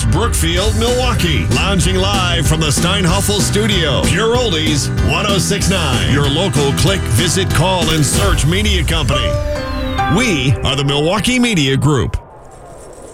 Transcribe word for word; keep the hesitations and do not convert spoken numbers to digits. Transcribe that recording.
West Brookfield, Milwaukee. Lounging live from the Steinhoffel Studio. Pure Oldies, one oh six point nine. Your local click, visit, call, and search media company. We are the Milwaukee Media Group.